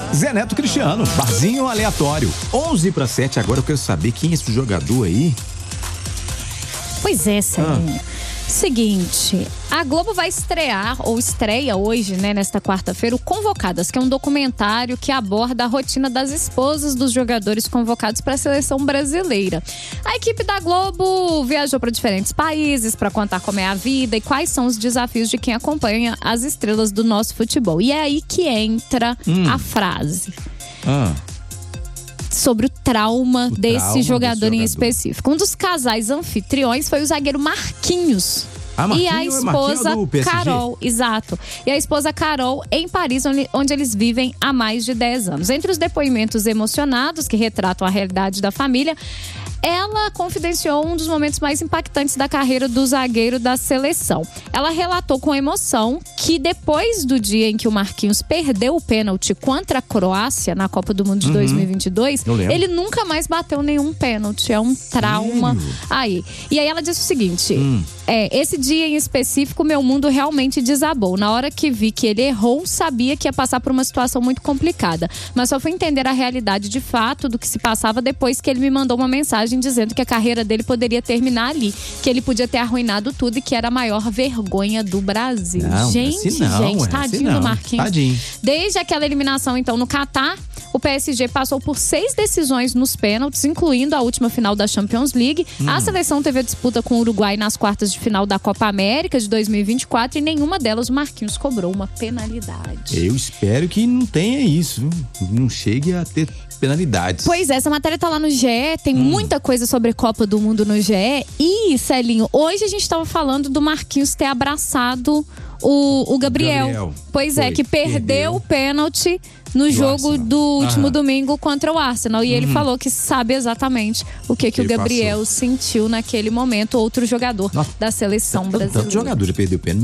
Zé Neto Cristiano, barzinho aleatório. 11:07, agora eu quero saber quem é esse jogador aí. Pois é, Celinho. Seguinte, a Globo vai estreia hoje, né, nesta quarta-feira, o Convocadas, que é um documentário que aborda a rotina das esposas dos jogadores convocados para a seleção brasileira. A equipe da Globo viajou para diferentes países para contar como é a vida e quais são os desafios de quem acompanha as estrelas do nosso futebol. E é aí que entra a frase. Sobre o trauma desse jogador em específico. Um dos casais anfitriões foi o zagueiro Marquinhos. E a esposa Carol, exato. E a esposa Carol em Paris, onde eles vivem há mais de 10 anos. Entre os depoimentos emocionados que retratam a realidade da família, ela confidenciou um dos momentos mais impactantes da carreira do zagueiro da seleção. Ela relatou com emoção que depois do dia em que o Marquinhos perdeu o pênalti contra a Croácia na Copa do Mundo de 2022, ele nunca mais bateu nenhum pênalti. É um trauma. Aí. E aí ela disse o seguinte: esse dia em específico, meu mundo realmente desabou. Na hora que vi que ele errou, sabia que ia passar por uma situação muito complicada. Mas só fui entender a realidade de fato do que se passava depois que ele me mandou uma mensagem dizendo que a carreira dele poderia terminar ali, que ele podia ter arruinado tudo e que era a maior vergonha do Brasil. Tadinho do Marquinhos. Tadinho. Desde aquela eliminação, então, no Catar, o PSG passou por 6 decisões nos pênaltis, incluindo a última final da Champions League. A seleção teve a disputa com o Uruguai nas quartas de final da Copa América de 2024 e nenhuma delas o Marquinhos cobrou uma penalidade. Eu espero que não tenha isso, não chegue a ter penalidades. Pois é, essa matéria tá lá no GE, tem muita coisa sobre Copa do Mundo no GE. E, Celinho, hoje a gente tava falando do Marquinhos ter abraçado o Gabriel. Pois é, que perdeu o pênalti no jogo do último domingo contra o Arsenal. E ele falou que sabe exatamente o que o Gabriel sentiu naquele momento, outro jogador da seleção brasileira. Tanto jogador já perdeu o pênalti.